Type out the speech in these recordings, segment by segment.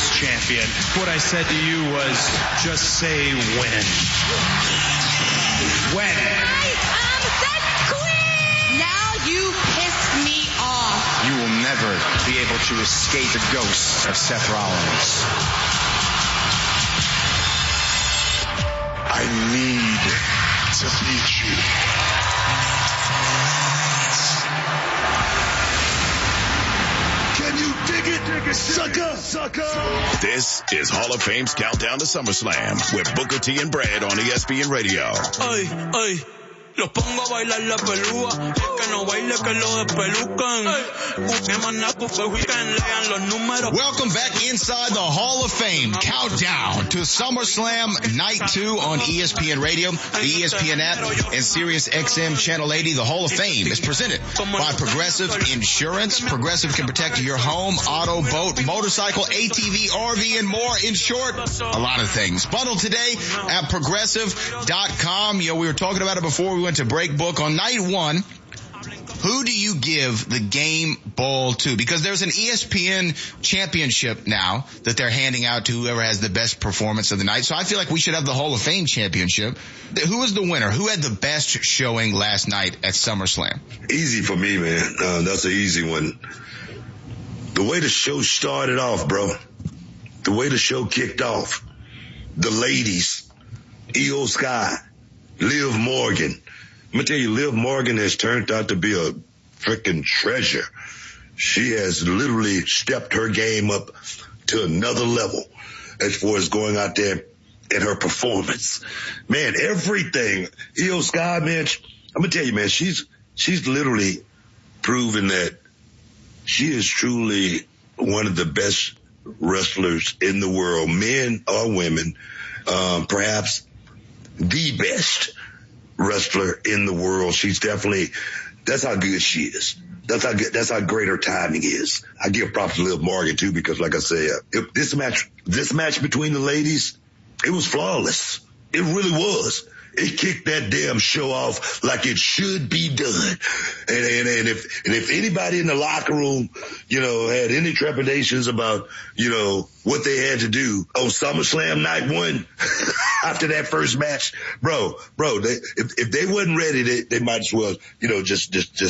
champion. What I said to you was, just say when. When? I am the queen! Now you pissed me off. You will never be able to escape the ghost of Seth Rollins. I need to beat you. Can you dig it, sucker? This is Hall of Fame's Countdown to SummerSlam with Booker T and Brad on ESPN Radio. Ay, ay. Los pongo a bailar la pelúa, y el que no baile que lo despelucan. Welcome back inside the Hall of Fame Countdown to SummerSlam Night 2 on ESPN Radio, the ESPN app, and Sirius XM Channel 80. The Hall of Fame is presented by Progressive Insurance. Progressive can protect your home, auto, boat, motorcycle, ATV, RV, and more. In short, a lot of things. Bundle today at Progressive.com. You know, we were talking about it before we went to break. Book on night 1. Who do you give the game ball to? Because there's an ESPN championship now that they're handing out to whoever has the best performance of the night. So I feel like we should have the Hall of Fame championship. Who was the winner? Who had the best showing last night at SummerSlam? Easy for me, man. That's an easy one. The way the show started off, bro. The way the show kicked off. The ladies. Io Sky. Liv Morgan. I'm going to tell you, Liv Morgan has turned out to be a freaking treasure. She has literally stepped her game up to another level as far as going out there and her performance. Man, everything. Io Sky, man, I'm going to tell you, man, she's literally proven that she is truly one of the best wrestlers in the world, men or women, perhaps the best wrestler in the world. She's definitely, that's how good she is. That's how great her timing is. I give props to Liv Morgan too, because like I said, this match between the ladies, it was flawless. It really was. It kicked that damn show off like it should be done. And if anybody in the locker room, you know, had any trepidations about, you know, what they had to do on SummerSlam night 1 after that first match, bro, if they wasn't ready, they might as well, you know, just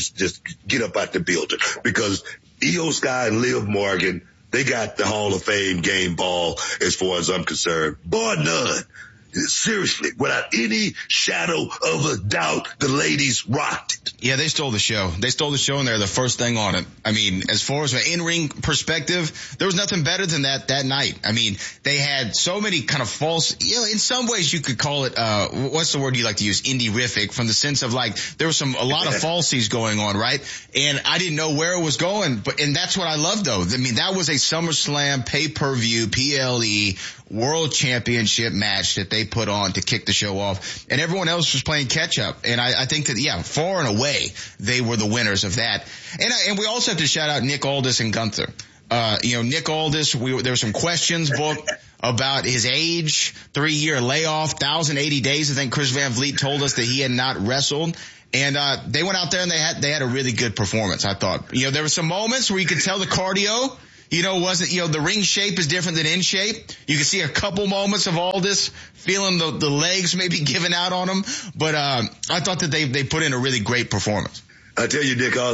get up out the building, because Io Sky and Liv Morgan, they got the Hall of Fame game ball as far as I'm concerned. Bar none. Seriously, without any shadow of a doubt, the ladies rocked it. Yeah, they stole the show. They stole the show, and they're the first thing on it. I mean, as far as an in-ring perspective, there was nothing better than that night. I mean, they had so many kind of false, you know, in some ways you could call it, what's the word you like to use? Indie-rific, from the sense of like, there was a lot of falsies going on, right? And I didn't know where it was going, and that's what I loved though. I mean, that was a SummerSlam pay-per-view, PLE, World Championship match that they put on to kick the show off, and everyone else was playing catch up. And I think that, yeah, far and away, they were the winners of that. And we also have to shout out Nick Aldis and Gunther. You know, Nick Aldis, there were some questions booked about his age, 3-year layoff, 1,080 days. I think Chris Van Vliet told us that he had not wrestled. And, they went out there and they had a really good performance, I thought. You know, there were some moments where you could tell the cardio, you know, wasn't, you know, the ring shape is different than in shape. You can see a couple moments of Aldis feeling the legs maybe giving out on him. But, I thought that they put in a really great performance. I tell you, Nick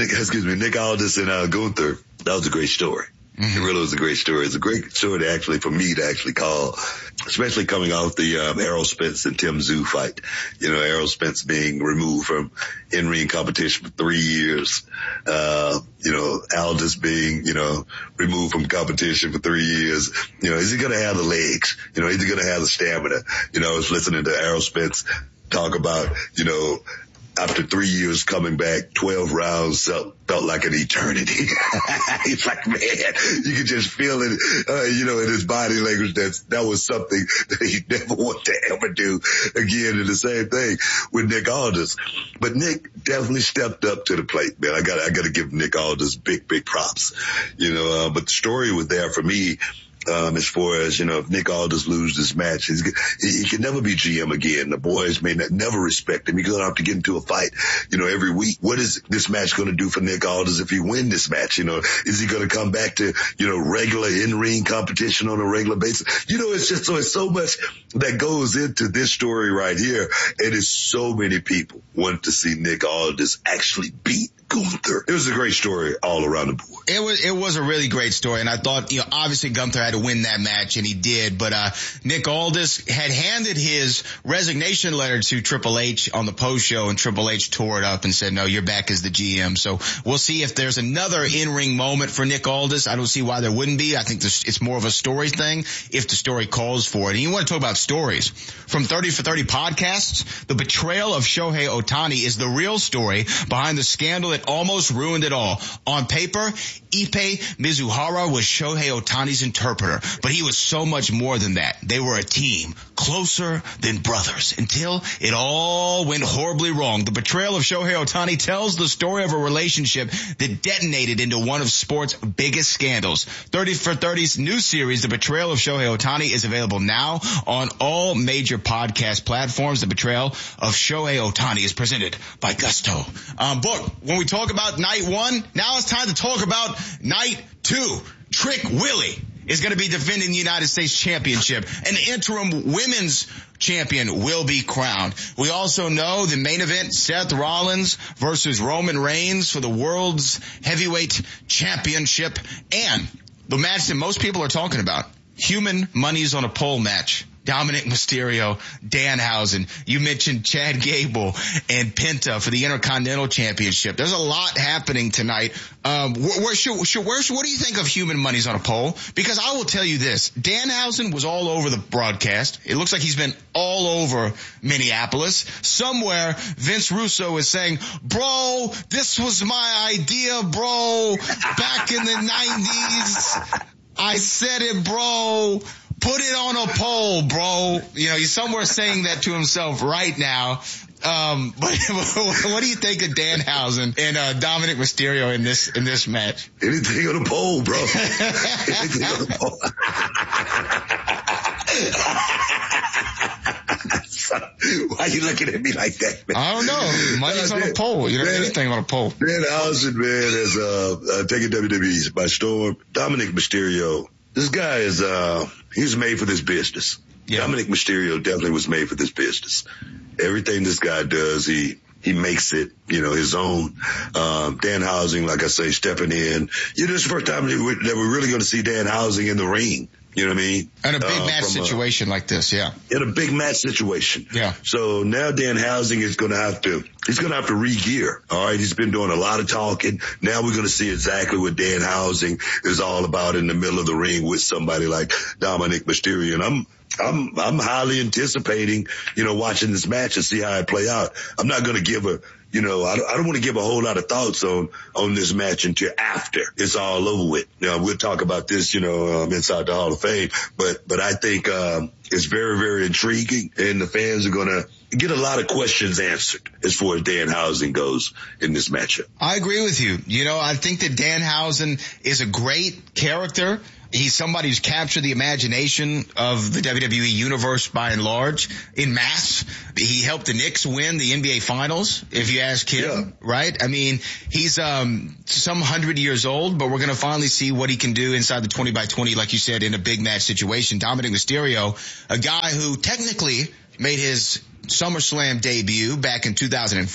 Aldis and Gunther, that was a great story. Mm-hmm. It really was a great story. It's a great story for me to call, especially coming off the Errol Spence and Tim Tszyu fight. You know, Errol Spence being removed from in-ring competition for 3 years. You know, Aldis being, you know, removed from competition for 3 years. You know, is he going to have the legs? You know, is he going to have the stamina? You know, I was listening to Errol Spence talk about, you know, after 3 years coming back, 12 rounds felt like an eternity. He's like, man, you could just feel it, you know, in his body language. That was something that he never wanted to ever do again. And the same thing with Nick Aldis. But Nick definitely stepped up to the plate, man. I gotta give Nick Aldis big props, you know, but the story was there for me as far as, if Nick Aldis loses this match, he can never be GM again. The boys may never respect him. He's going to have to get into a fight, every week. What is this match going to do for Nick Aldis if he wins this match? Is he going to come back to, regular in-ring competition on a regular basis? It's so much that goes into this story right here. And it's so many people want to see Nick Aldis actually beat Gunther. It was a great story all around the board. It was a really great story, and I thought, obviously Gunther had to win that match, and he did, but Nick Aldis had handed his resignation letter to Triple H on the post show, and Triple H tore it up and said, no, you're back as the GM. So we'll see if there's another in-ring moment for Nick Aldis. I don't see why there wouldn't be. I think it's more of a story thing if the story calls for it. And you want to talk about stories. From 30 for 30 podcasts, the betrayal of Shohei Ohtani is the real story behind the scandal that almost ruined it all. On paper, Ippei Mizuhara was Shohei Ohtani's interpreter, but he was so much more than that. They were a team, closer than brothers, until it all went horribly wrong. The betrayal of Shohei Ohtani tells the story of a relationship that detonated into one of sports' biggest scandals. 30 for 30's new series, The Betrayal of Shohei Ohtani, is available now on all major podcast platforms. The Betrayal of Shohei Ohtani is presented by Gusto. Book, when we talk about night one, now it's time to talk about night two. Trick Willie is going to be defending the United States Championship. An interim women's champion will be crowned. We also know the main event, Seth Rollins versus Roman Reigns for the World's Heavyweight Championship. And the match that most people are talking about, Human Money's on a Pole match. Dominic Mysterio, Danhausen. You mentioned Chad Gable and Penta for the Intercontinental Championship. There's a lot happening tonight. What do you think of Human Money's on a Pole? Because I will tell you this, Danhausen was all over the broadcast. It looks like he's been all over Minneapolis. Somewhere, Vince Russo is saying, bro, this was my idea, bro. Back in the 90s, I said it, bro. Put it on a pole, bro. He's somewhere saying that to himself right now. But what do you think of Danhausen and Dominic Mysterio in this match? Anything on a pole, bro. Anything on a pole. Why are you looking at me like that, man? I don't know. Money's on a pole. Anything on a pole. Danhausen, man, is taking WWE by storm. Dominic Mysterio. This guy is, he was made for this business. Yeah. Dominic Mysterio definitely was made for this business. Everything this guy does, he makes it, his own. Danhausen, like I say, stepping in. This is the first time that we're really going to see Danhausen in the ring. You know what I mean? In a big match situation like this, yeah. In a big match situation. Yeah. So now Danhausen is going to have to re-gear. All right. He's been doing a lot of talking. Now we're going to see exactly what Danhausen is all about in the middle of the ring with somebody like Dominic Mysterio. And I'm highly anticipating, watching this match and see how it play out. I'm not going to give I don't want to give a whole lot of thoughts on this match until after it's all over with. We'll talk about this, inside the Hall of Fame, but I think, it's very, very intriguing, and the fans are going to get a lot of questions answered as far as Danhausen goes in this matchup. I agree with you. I think that Danhausen is a great character. He's somebody who's captured the imagination of the WWE universe by and large in mass. He helped the Knicks win the NBA Finals, if you ask him, right? I mean, he's some 100 years old, but we're going to finally see what he can do inside the 20 by 20, like you said, in a big match situation. Dominic Mysterio, a guy who technically made his SummerSlam debut back in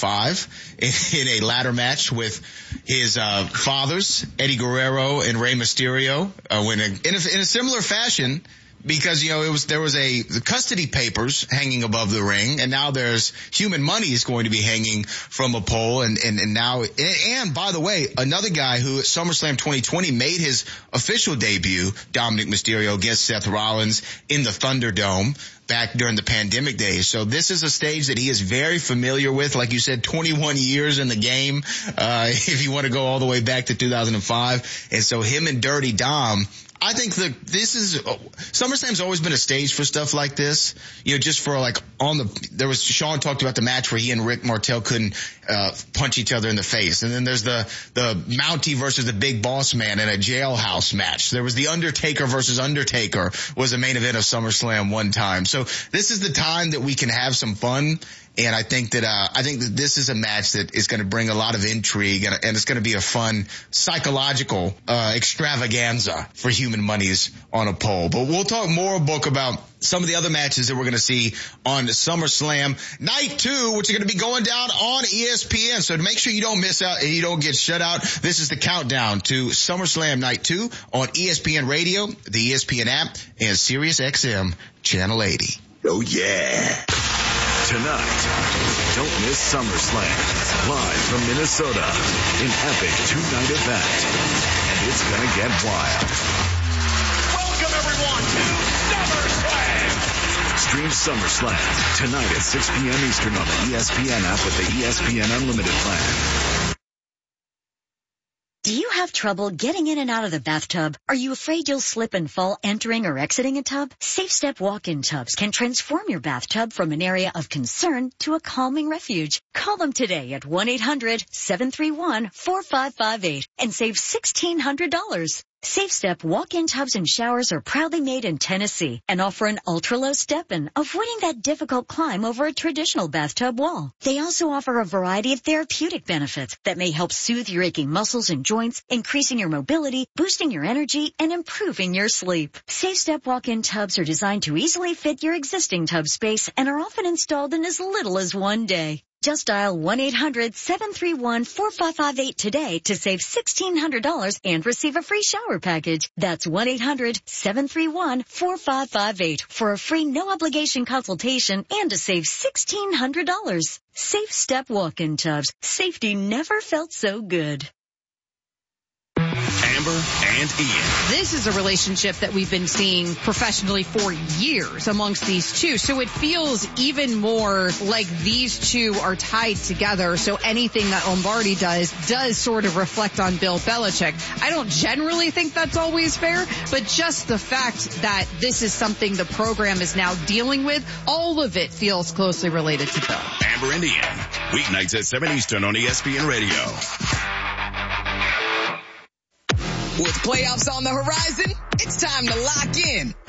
2005 in a ladder match with his fathers, Eddie Guerrero and Rey Mysterio, in a similar fashion, because there was the custody papers hanging above the ring, and now there's Human Money is going to be hanging from a pole, and now by the way, another guy who at SummerSlam 2020 made his official debut, Dominic Mysterio, against Seth Rollins in the Thunderdome. back during the pandemic days. So this is a stage that he is very familiar with. Like you said, 21 years in the game, if you want to go all the way back to 2005. And so him and Dirty Dom, I think SummerSlam's always been a stage for stuff like this. Just for Sean talked about the match where he and Rick Martel couldn't, punch each other in the face. And then there's the Mountie versus the Big Boss Man in a jailhouse match. There was the Undertaker versus Undertaker was the main event of SummerSlam one time. So this is the time that we can have some fun. And I think that this is a match that is going to bring a lot of intrigue, and it's going to be a fun psychological extravaganza for Human Monies on a Pole. But we'll talk more, Book, about some of the other matches that we're going to see on SummerSlam Night 2, which are going to be going down on ESPN. So to make sure you don't miss out and you don't get shut out, this is the countdown to SummerSlam Night 2 on ESPN Radio, the ESPN app, and SiriusXM Channel 80. Oh, yeah. Tonight, don't miss SummerSlam, live from Minnesota, an epic two-night event, and it's gonna get wild. Welcome everyone to SummerSlam! Stream SummerSlam tonight at 6 p.m. Eastern on the ESPN app with the ESPN Unlimited plan. Do you have trouble getting in and out of the bathtub? Are you afraid you'll slip and fall entering or exiting a tub? Safe Step walk-in tubs can transform your bathtub from an area of concern to a calming refuge. Call them today at 1-800-731-4558 and save $1,600. Safe Step walk-in tubs and showers are proudly made in Tennessee and offer an ultra-low step-in, avoiding that difficult climb over a traditional bathtub wall. They also offer a variety of therapeutic benefits that may help soothe your aching muscles and joints, increasing your mobility, boosting your energy, and improving your sleep. Safe Step walk-in tubs are designed to easily fit your existing tub space and are often installed in as little as one day. Just dial 1-800-731-4558 today to save $1,600 and receive a free shower package. That's 1-800-731-4558 for a free no-obligation consultation and to save $1,600. Safe Step walk-in tubs. Safety never felt so good. Amber and Ian. This is a relationship that we've been seeing professionally for years amongst these two. So it feels even more like these two are tied together. So anything that Lombardi does sort of reflect on Bill Belichick. I don't generally think that's always fair, but just the fact that this is something the program is now dealing with, all of it feels closely related to Bill. Amber and Ian. Weeknights at 7 Eastern on ESPN Radio. With playoffs on the horizon, it's time to lock in